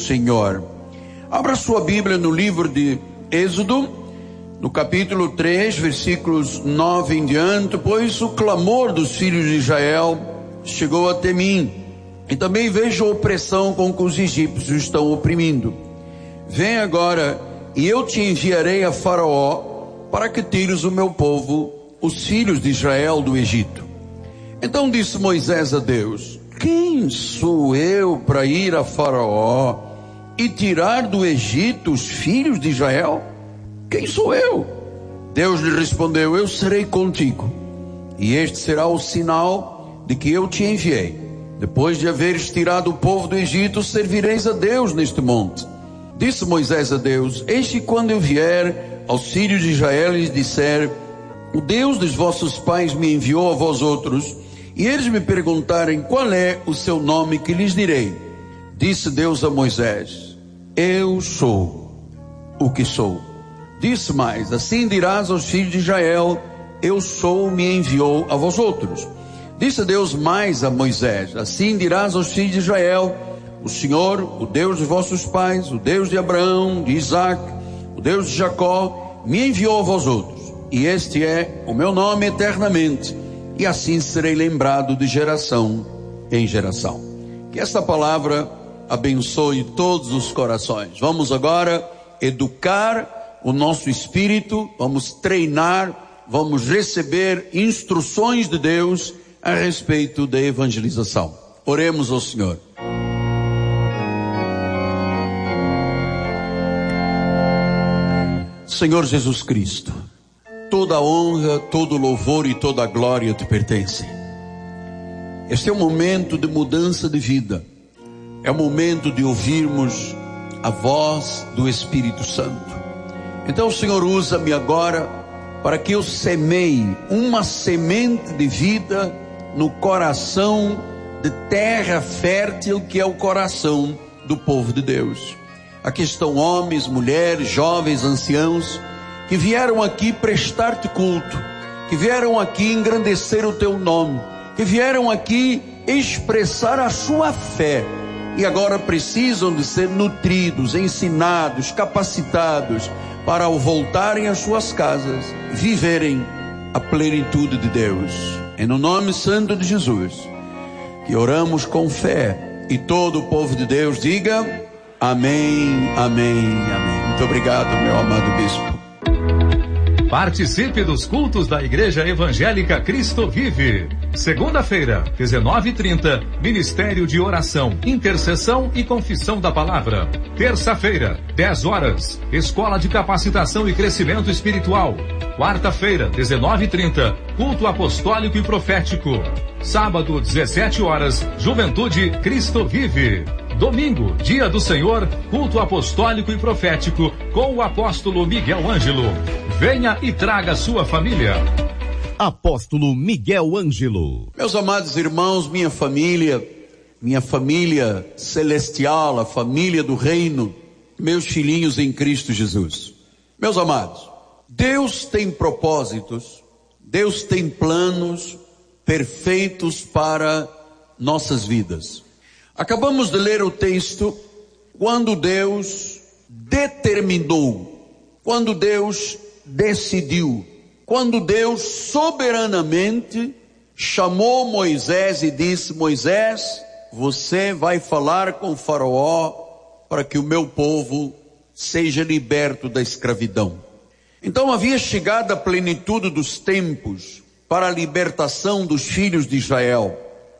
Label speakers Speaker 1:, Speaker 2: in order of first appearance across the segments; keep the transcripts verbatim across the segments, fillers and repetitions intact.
Speaker 1: Senhor. Abra sua Bíblia no livro de Êxodo, no capítulo três, versículos nove em diante. Pois o clamor dos filhos de Israel chegou até mim, e também vejo a opressão com que os egípcios estão oprimindo. Vem agora, e eu te enviarei a Faraó, para que tires o meu povo, os filhos de Israel, do Egito. Então disse Moisés a Deus: quem sou eu para ir a Faraó e tirar do Egito os filhos de Israel? Quem sou eu? Deus lhe respondeu: eu serei contigo, e este será o sinal de que eu te enviei. Depois de haveres tirado o povo do Egito, servireis a Deus neste monte. Disse Moisés a Deus: eis que quando eu vier aos filhos de Israel e lhes disser: o Deus dos vossos pais me enviou a vós outros, e eles me perguntarem qual é o seu nome, que lhes direi? Disse Deus a Moisés: eu sou o que sou. Disse mais: assim dirás aos filhos de Israel: eu sou, me enviou a vós outros. Disse Deus mais a Moisés: assim dirás aos filhos de Israel: o Senhor, o Deus dos vossos pais, o Deus de Abraão, de Isaac, o Deus de Jacó, me enviou a vós outros, e este é o meu nome eternamente, e assim serei lembrado de geração em geração. Que esta palavra abençoe todos os corações. Vamos agora educar o nosso espírito, vamos treinar, vamos receber instruções de Deus a respeito da evangelização. Oremos ao Senhor. Senhor Jesus Cristo, toda a honra, todo o louvor e toda a glória te pertencem. Este é um momento de mudança de vida, é o momento de ouvirmos a voz do Espírito Santo. Então, Senhor, usa-me agora para que eu semeie uma semente de vida no coração de terra fértil que é o coração do povo de Deus. Aqui estão homens, mulheres, jovens, anciãos, que vieram aqui prestar-te culto, que vieram aqui engrandecer o teu nome, que vieram aqui expressar a sua fé, e agora precisam de ser nutridos, ensinados, capacitados, para ao voltarem às suas casas, viverem a plenitude de Deus. É no nome santo de Jesus que oramos com fé, e todo o povo de Deus diga amém, amém, amém. Muito obrigado, meu amado bispo.
Speaker 2: Participe dos cultos da Igreja Evangélica Cristo Vive. Segunda-feira, dezenove e trinta, Ministério de Oração, Intercessão e Confissão da Palavra. Terça-feira, dez horas, Escola de Capacitação e Crescimento Espiritual. Quarta-feira, dezenove e trinta, Culto Apostólico e Profético. Sábado, dezessete horas, Juventude Cristo Vive. Domingo, Dia do Senhor, Culto Apostólico e Profético, com o apóstolo Miguel Ângelo. Venha e traga sua família.
Speaker 3: Apóstolo Miguel Ângelo.
Speaker 1: Meus amados irmãos, minha família, minha família celestial, a família do reino, meus filhinhos em Cristo Jesus. Meus amados, Deus tem propósitos, Deus tem planos perfeitos para nossas vidas. Acabamos de ler o texto, quando Deus determinou, quando Deus decidiu, quando Deus soberanamente chamou Moisés e disse: Moisés, você vai falar com Faraó para que o meu povo seja liberto da escravidão. Então havia chegado a plenitude dos tempos para a libertação dos filhos de Israel.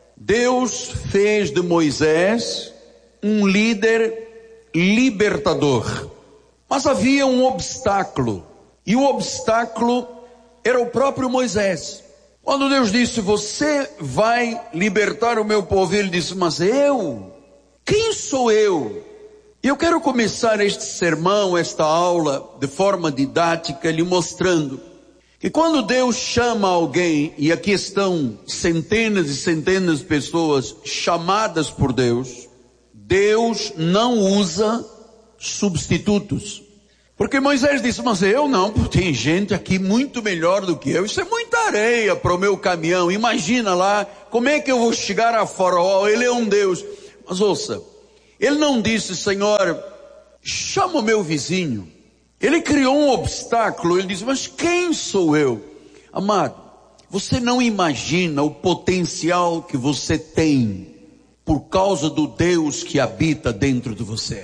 Speaker 1: Deus fez de Moisés um líder libertador. Mas havia um obstáculo, e o obstáculo era o próprio Moisés. Quando Deus disse: você vai libertar o meu povo, ele disse: mas eu? Quem sou eu? E eu quero começar este sermão, esta aula, de forma didática, lhe mostrando que quando Deus chama alguém, e aqui estão centenas e centenas de pessoas chamadas por Deus, Deus não usa substitutos. Porque Moisés disse: mas eu não, porque tem gente aqui muito melhor do que eu, isso é muita areia para o meu caminhão, imagina lá, como é que eu vou chegar a Faraó, ele é um Deus. Mas ouça, Ele não disse, Senhor, chama o meu vizinho. Ele criou um obstáculo, ele disse, mas quem sou eu? Amado, você não imagina o potencial que você tem por causa do Deus que habita dentro de você.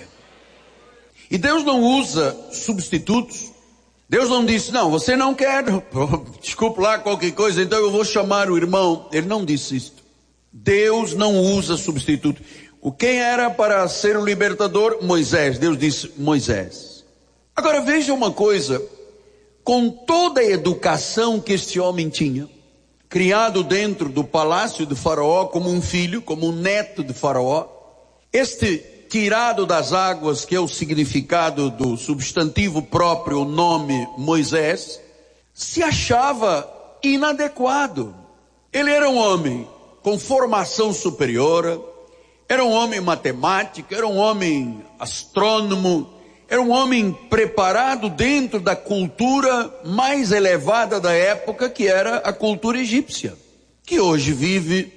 Speaker 1: E Deus não usa substitutos. Deus não disse, não, você não quer, desculpa lá qualquer coisa, então eu vou chamar o irmão. Ele não disse isso. Deus não usa substituto. O quem era para ser o libertador? Moisés. Deus disse, Moisés. Agora veja uma coisa, com toda a educação que este homem tinha, criado dentro do palácio de Faraó como um filho, como um neto de Faraó, este tirado das águas, que é o significado do substantivo próprio, o nome Moisés, se achava inadequado. Ele era um homem com formação superior, era um homem matemático, era um homem astrônomo, era um homem preparado dentro da cultura mais elevada da época, que era a cultura egípcia, que hoje vive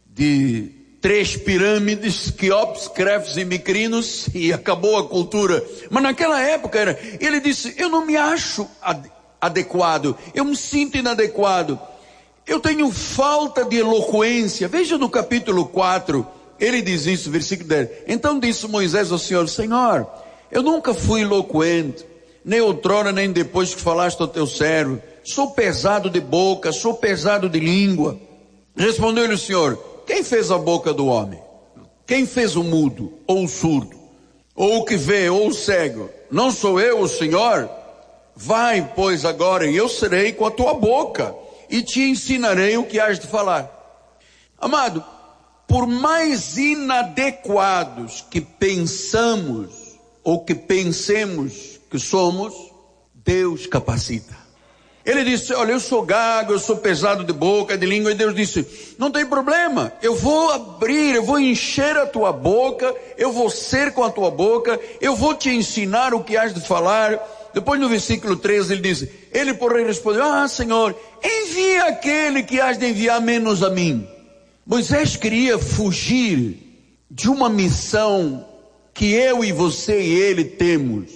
Speaker 1: de três pirâmides, Quéops, Crefos e Micrinos, e acabou a cultura. Mas naquela época era, ele disse, eu não me acho ad- adequado, eu me sinto inadequado, eu tenho falta de eloquência. Veja no capítulo quatro, ele diz isso, versículo dez. Então disse Moisés ao Senhor, Senhor, eu nunca fui eloquente, nem outrora, nem depois que falaste ao teu servo. Sou pesado de boca, sou pesado de língua. Respondeu-lhe o Senhor, quem fez a boca do homem? Quem fez o mudo, ou o surdo, ou o que vê, ou o cego? Não sou eu, o Senhor? Vai, pois, agora, e eu serei com a tua boca, e te ensinarei o que has de falar. Amado, por mais inadequados que pensamos, ou que pensemos que somos, Deus capacita. Ele disse, olha, eu sou gago, eu sou pesado de boca, de língua, e Deus disse, não tem problema, eu vou abrir, eu vou encher a tua boca, eu vou ser com a tua boca, eu vou te ensinar o que has de falar. Depois no versículo treze ele diz, ele porém respondeu, ah Senhor, envia aquele que has de enviar menos a mim. Moisés queria fugir de uma missão que eu e você e ele temos.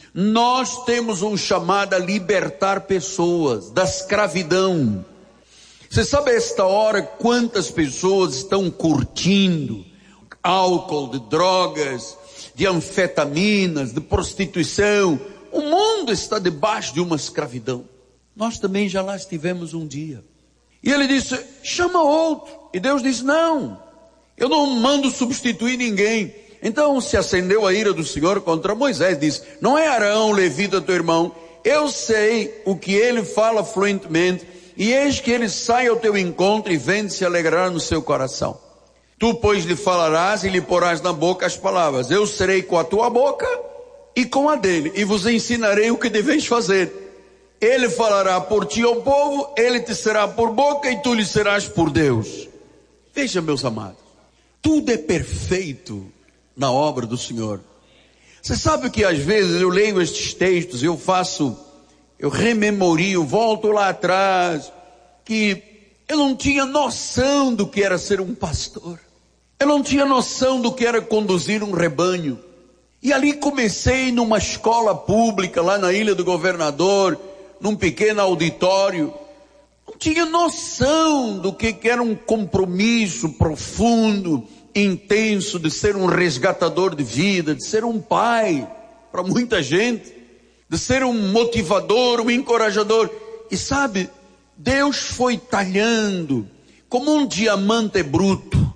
Speaker 1: Nós temos um chamado a libertar pessoas da escravidão. Você sabe a esta hora quantas pessoas estão curtindo álcool, de drogas, de anfetaminas, de prostituição. O mundo está debaixo de uma escravidão. Nós também já lá estivemos um dia. E ele disse, chama outro. E Deus disse, não, eu não mando substituir ninguém. Então se acendeu a ira do Senhor contra Moisés, disse, não é Arão, levita teu irmão, eu sei o que ele fala fluentemente, e eis que ele sai ao teu encontro e vem se alegrar no seu coração. Tu, pois, lhe falarás e lhe porás na boca as palavras, eu serei com a tua boca e com a dele, e vos ensinarei o que deveis fazer. Ele falará por ti ao povo, ele te será por boca e tu lhe serás por Deus. Veja, meus amados, tudo é perfeito na obra do Senhor. Você sabe que às vezes eu leio estes textos, eu faço, eu rememorio, volto lá atrás, que eu não tinha noção do que era ser um pastor. Eu não tinha noção do que era conduzir um rebanho. E ali comecei numa escola pública, lá na Ilha do Governador, num pequeno auditório. Não tinha noção do que era um compromisso profundo, intenso, de ser um resgatador de vida, de ser um pai para muita gente, de ser um motivador, um encorajador. E sabe, Deus foi talhando como um diamante bruto,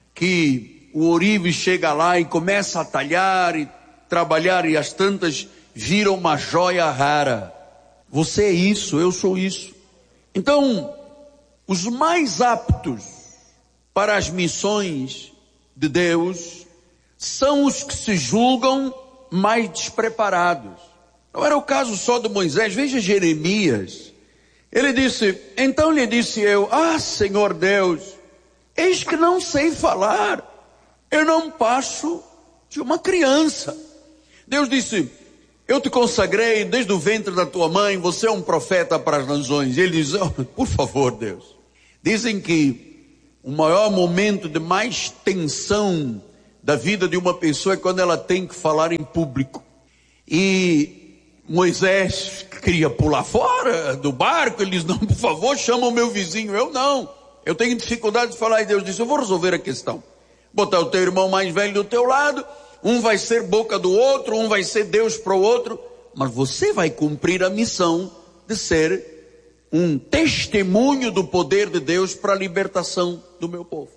Speaker 1: que o ourive chega lá e começa a talhar e trabalhar, e as tantas viram uma joia rara. Você é isso, eu sou isso. Então, os mais aptos para as missões de Deus são os que se julgam mais despreparados. Não era o caso só de Moisés. Veja Jeremias. Ele disse, então lhe disse eu, ah Senhor Deus, eis que não sei falar, eu não passo de uma criança. Deus disse, eu te consagrei desde o ventre da tua mãe, você é um profeta para as nações. E ele diz, oh, por favor Deus, dizem que o maior momento de mais tensão da vida de uma pessoa é quando ela tem que falar em público. E Moisés queria pular fora do barco, ele diz, não, por favor, chama o meu vizinho. Eu não, eu tenho dificuldade de falar. E Deus disse, eu vou resolver a questão. Botar o teu irmão mais velho do teu lado, um vai ser boca do outro, um vai ser Deus para o outro, mas você vai cumprir a missão de ser um testemunho do poder de Deus para a libertação do meu povo.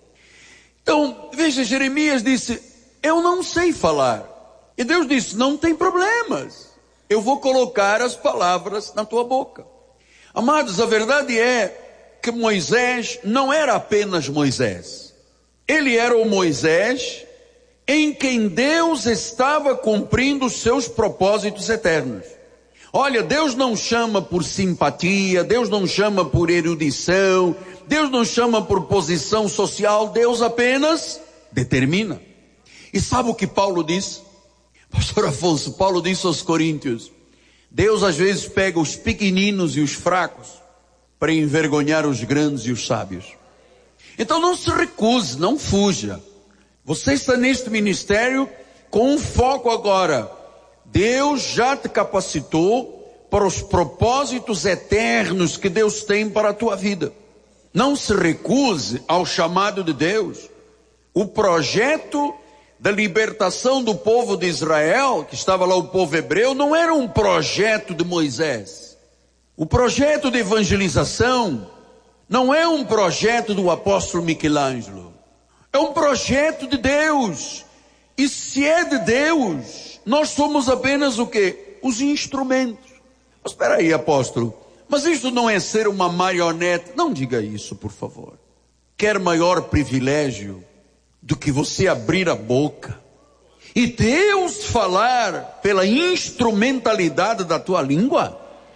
Speaker 1: Então, veja, Jeremias disse, eu não sei falar. E Deus disse, não tem problemas. Eu vou colocar as palavras na tua boca. Amados, a verdade é que Moisés não era apenas Moisés. Ele era o Moisés em quem Deus estava cumprindo os seus propósitos eternos. Olha, Deus não chama por simpatia, Deus não chama por erudição, Deus não chama por posição social, Deus apenas determina. E sabe o que Paulo disse? Pastor Afonso, Paulo disse aos Coríntios, Deus às vezes pega os pequeninos e os fracos para envergonhar os grandes e os sábios. Então não se recuse, não fuja. Você está neste ministério com um foco agora. Deus já te capacitou para os propósitos eternos que Deus tem para a tua vida. Não se recuse ao chamado de Deus. O projeto da libertação do povo de Israel, que estava lá o povo hebreu, não era um projeto de Moisés. O projeto de evangelização não é um projeto do apóstolo Michelangelo. É um projeto de Deus. E se é de Deus, nós somos apenas o quê? Os instrumentos. Mas espera aí, apóstolo, mas isso não é ser uma marionete? Não diga isso, por favor. Quer maior privilégio do que você abrir a boca e Deus falar pela instrumentalidade da tua língua?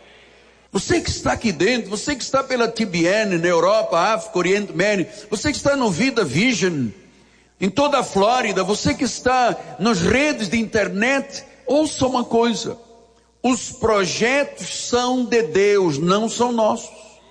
Speaker 1: Você que está aqui dentro, você que está pela T B N, na Europa, África, Oriente Médio, você que está no Vida Vision, em toda a Flórida, você que está nas redes de internet, ouça uma coisa, os projetos são de Deus, não são nossos.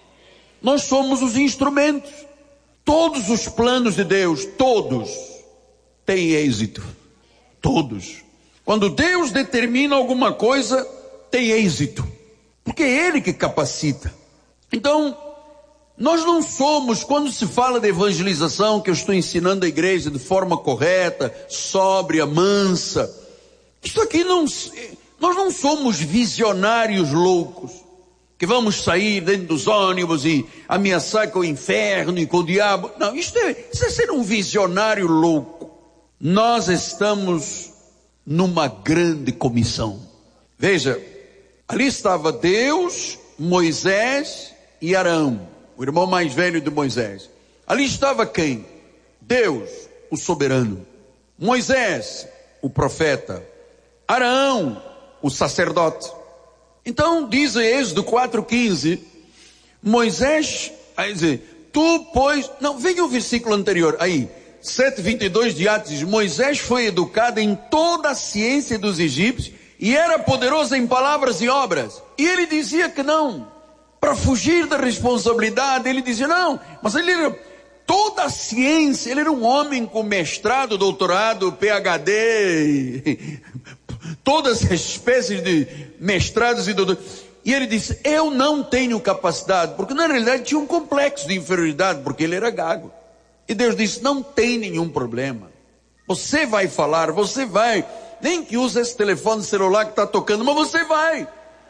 Speaker 1: Nós somos os instrumentos. Todos os planos de Deus, todos, têm êxito. Todos. Quando Deus determina alguma coisa, tem êxito. Porque é Ele que capacita. Então, nós não somos, quando se fala de evangelização, que eu estou ensinando a igreja de forma correta, sóbria, mansa, isso aqui não, nós não somos visionários loucos, que vamos sair dentro dos ônibus e ameaçar com o inferno e com o diabo. Não, isso é, isso é ser um visionário louco. Nós estamos numa grande comissão. Veja, ali estava Deus, Moisés e Arão, o irmão mais velho de Moisés. Ali estava quem? Deus, o soberano. Moisés, o profeta. Arão, o sacerdote. Então diz em Êxodo quatro, quinze, Moisés, aí dizer, tu pois, não, vem o versículo anterior, aí, sete, vinte e dois de Atos, diz, Moisés foi educado em toda a ciência dos egípcios, e era poderoso em palavras e obras, e ele dizia que não, para fugir da responsabilidade, ele dizia não, mas ele era toda a ciência, ele era um homem com mestrado, doutorado, P H D, todas as espécies de mestrados e doutorados, e ele disse, eu não tenho capacidade, porque na realidade tinha um complexo de inferioridade, porque ele era gago, e Deus disse, não tem nenhum problema, você vai falar, você vai, nem que use esse telefone celular que está tocando, mas você vai.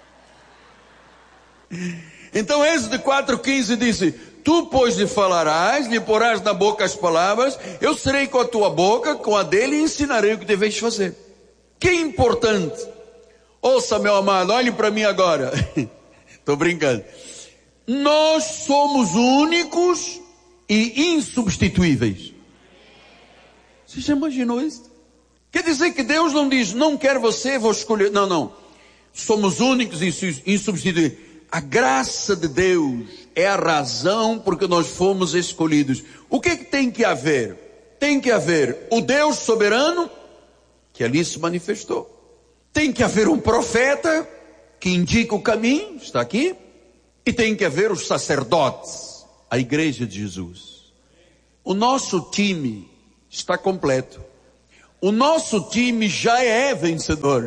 Speaker 1: Então Êxodo quatro, quinze disse, tu pois lhe falarás, lhe porás na boca as palavras, eu serei com a tua boca, com a dele, e ensinarei o que deveis fazer. Que importante. Ouça, meu amado, olhe para mim agora. Estou brincando. Nós somos únicos e insubstituíveis. Você já imaginou isso? Quer dizer que Deus não diz, não quero você, vou escolher. Não, não. Somos únicos e insubstituíveis. A graça de Deus é a razão por que nós fomos escolhidos. O que é que tem que haver? Tem que haver o Deus soberano, que ali se manifestou. Tem que haver um profeta, que indica o caminho, está aqui. E tem que haver os sacerdotes, a igreja de Jesus. O nosso time está completo. o nosso time já é vencedor.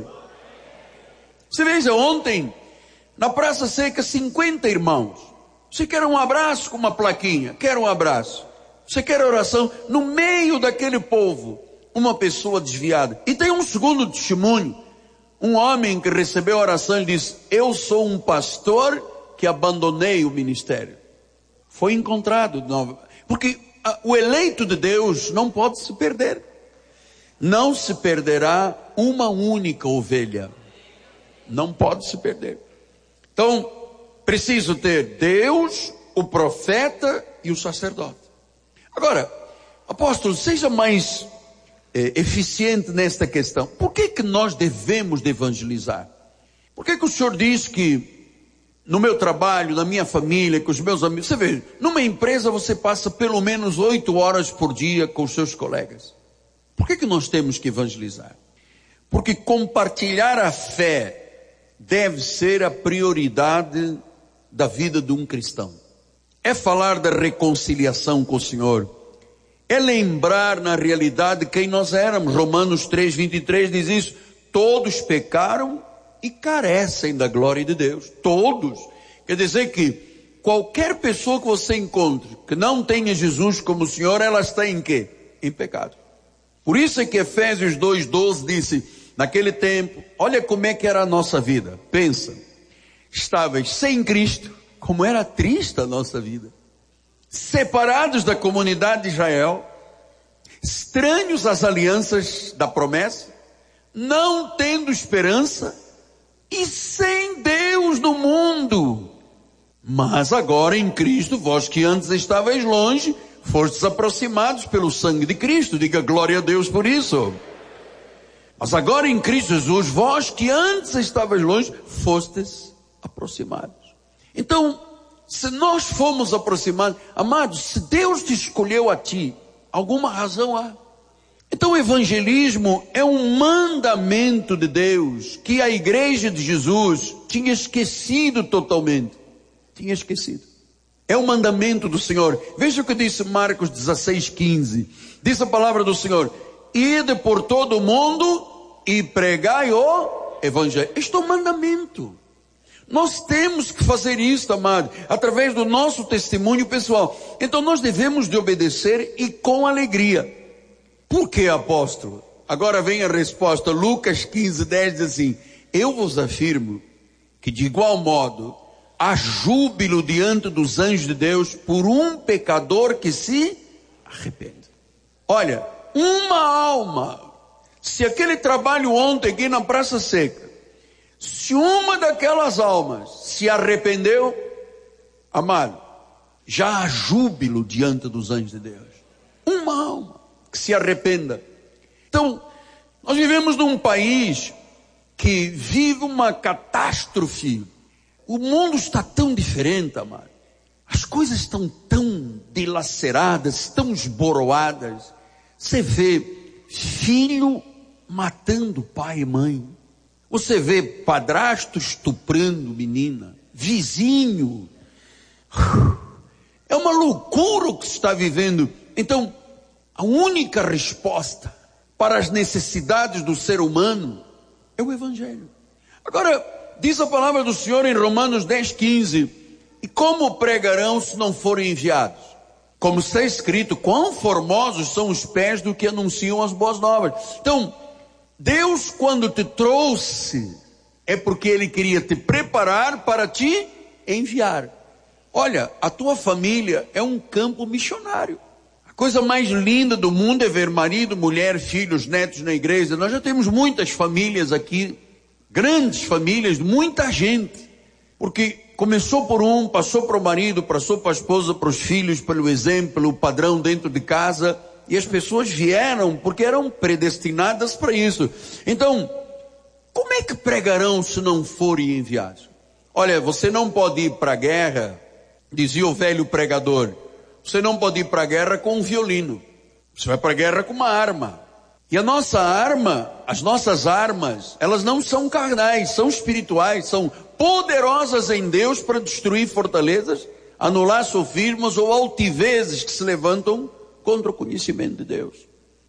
Speaker 1: Você veja, ontem, na Praça Seca, cinquenta irmãos. Você quer um abraço com uma plaquinha? Quer um abraço. Você quer oração? No meio daquele povo, uma pessoa desviada. E tem um segundo testemunho. Um homem que recebeu a oração e disse: eu sou um pastor que abandonei o ministério. Foi encontrado de novo. Porque a, o eleito de Deus não pode se perder. Não se perderá uma única ovelha. Não pode se perder. Então, preciso ter Deus, o profeta e o sacerdote. Agora, apóstolo, seja mais eh, eficiente nesta questão. Por que que nós devemos de evangelizar? Por que que o senhor diz que no meu trabalho, na minha família, com os meus amigos, você vê, numa empresa você passa pelo menos oito horas por dia com os seus colegas. Por que que nós temos que evangelizar? Porque compartilhar a fé deve ser a prioridade da vida de um cristão. É falar da reconciliação com o Senhor. É lembrar na realidade quem nós éramos. Romanos três, vinte e três diz isso. Todos pecaram e carecem da glória de Deus. Todos. Quer dizer que qualquer pessoa que você encontre que não tenha Jesus como Senhor, ela está em quê? Em pecado. Por isso é que Efésios dois, doze disse: naquele tempo, olha como é que era a nossa vida. Pensa, estavais sem Cristo, como era triste a nossa vida. Separados da comunidade de Israel, estranhos às alianças da promessa, não tendo esperança e sem Deus no mundo. Mas agora em Cristo, vós que antes estavais longe, fostes aproximados pelo sangue de Cristo. Diga glória a Deus por isso. Mas agora em Cristo Jesus, vós que antes estavais longe, fostes aproximados. Então, se nós fomos aproximados, amados, se Deus te escolheu a ti, alguma razão há. Então o evangelismo é um mandamento de Deus, que a igreja de Jesus tinha esquecido totalmente. Tinha esquecido. É um mandamento do Senhor. Veja o que disse Marcos dezesseis, quinze. Diz a palavra do Senhor: ide por todo o mundo e pregai o evangelho. Este é um mandamento. Nós temos que fazer isso, amado, através do nosso testemunho pessoal. Então nós devemos de obedecer e com alegria. Por que, apóstolo? Agora vem a resposta. Lucas quinze, dez diz assim: eu vos afirmo que de igual modo há júbilo diante dos anjos de Deus por um pecador que se arrepende. Olha, uma alma, se aquele trabalho ontem aqui na Praça Seca, se uma daquelas almas se arrependeu, amado, já há júbilo diante dos anjos de Deus. Uma alma que se arrependa. Então, nós vivemos num país que vive uma catástrofe. O mundo está tão diferente, amado. As coisas estão tão dilaceradas, tão esboroadas. Você vê filho matando pai e mãe. Você vê padrasto estuprando menina, vizinho. É uma loucura o que se está vivendo. Então, a única resposta para as necessidades do ser humano é o evangelho. Agora, diz a palavra do Senhor em Romanos dez, quinze: e como pregarão se não forem enviados? Como está escrito, quão formosos são os pés do que anunciam as boas novas. Então, Deus, quando te trouxe, é porque Ele queria te preparar para te enviar. Olha, a tua família é um campo missionário. A coisa mais linda do mundo é ver marido, mulher, filhos, netos na igreja. Nós já temos muitas famílias aqui, grandes famílias, muita gente. Porque começou por um, passou para o marido, passou para a esposa, para os filhos, pelo exemplo, pelo padrão dentro de casa. E as pessoas vieram porque eram predestinadas para isso. Então, como é que pregarão se não forem enviados? Olha, você não pode ir para a guerra, dizia o velho pregador, você não pode ir para a guerra com um violino. Você vai para a guerra com uma arma. E a nossa arma, as nossas armas, elas não são carnais, são espirituais, são poderosas em Deus para destruir fortalezas, anular sofismas ou altivezes que se levantam contra o conhecimento de Deus.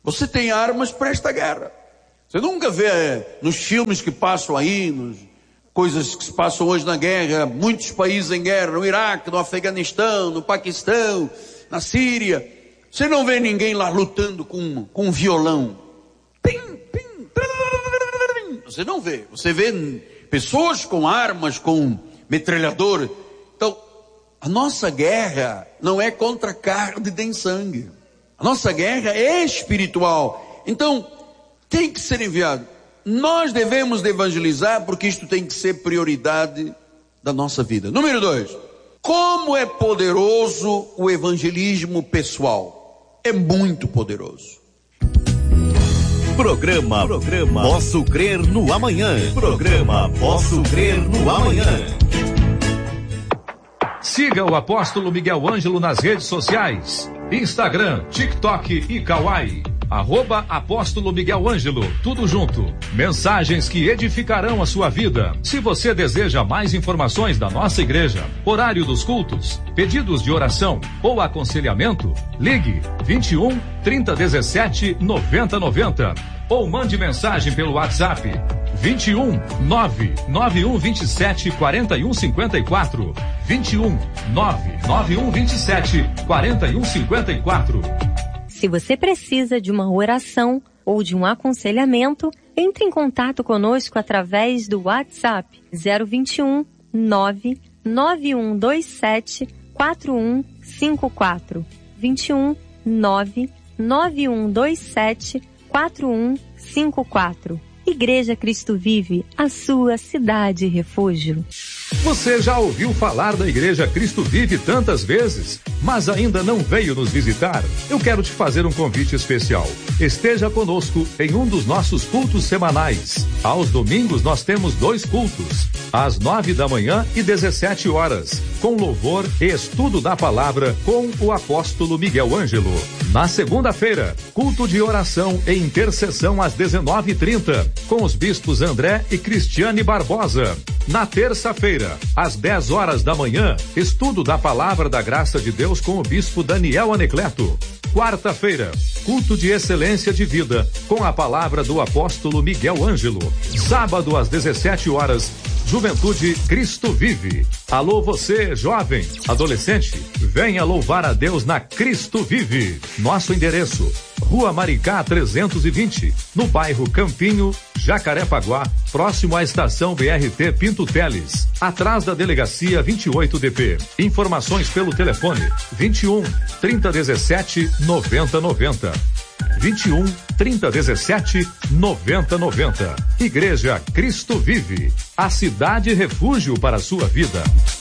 Speaker 1: Você tem armas para esta guerra. Você nunca vê nos filmes que passam aí, nos coisas que se passam hoje na guerra, muitos países em guerra, no Iraque, no Afeganistão, no Paquistão, na Síria. Você não vê ninguém lá lutando com, com um violão. Pim, pim, você não vê. Você vê pessoas com armas, com metralhador. Então, a nossa guerra não é contra carne nem sangue. A nossa guerra é espiritual. Então, tem que ser enviado. Nós devemos de evangelizar porque isto tem que ser prioridade da nossa vida. Número dois, como é poderoso o evangelismo pessoal? É muito poderoso.
Speaker 3: Programa, programa Posso Crer no Amanhã. Programa Posso Crer no Amanhã.
Speaker 2: Siga o apóstolo Miguel Ângelo nas redes sociais. Instagram, TikTok e Kawaii. Arroba Apóstolo Miguel Ângelo, tudo junto. Mensagens que edificarão a sua vida. Se você deseja mais informações da nossa igreja, horário dos cultos, pedidos de oração ou aconselhamento, ligue vinte e um, trinta, dezessete, noventa, noventa ou mande mensagem pelo WhatsApp vinte e um, nove nove um vinte e sete, quarenta e um cinquenta e quatro. vinte e um, nove nove um vinte e sete, quarenta e um cinquenta e quatro.
Speaker 4: Se você precisa de uma oração ou de um aconselhamento, entre em contato conosco através do WhatsApp zero vinte e um, nove nove um dois sete, quatro um cinco quatro. vinte e um, nove nove um dois sete, quatro um cinco quatro. Igreja Cristo Vive, a sua cidade refúgio.
Speaker 2: Você já ouviu falar da Igreja Cristo Vive tantas vezes, mas ainda não veio nos visitar? Eu quero te fazer um convite especial. Esteja conosco em um dos nossos cultos semanais. Aos domingos nós temos dois cultos, às nove da manhã e dezessete horas, com louvor e estudo da palavra com o apóstolo Miguel Ângelo. Na segunda-feira, culto de oração e intercessão às dezenove e trinta, com os bispos André e Cristiane Barbosa. Na terça-feira, às dez horas da manhã, estudo da palavra da graça de Deus com o bispo Daniel Anecleto. Quarta-feira, culto de excelência de vida, com a palavra do apóstolo Miguel Ângelo. Sábado, às dezessete horas, Juventude Cristo Vive. Alô você, jovem, adolescente, venha louvar a Deus na Cristo Vive. Nosso endereço, Rua Maricá trezentos e vinte, no bairro Campinho, Jacarepaguá, próximo à estação B R T Pinto Teles, atrás da delegacia vinte e oito D P. Informações pelo telefone vinte e um, trinta, dezessete, noventa, noventa. vinte e um, trinta, dezessete, noventa, noventa. Igreja Cristo Vive, a cidade refúgio para a sua vida.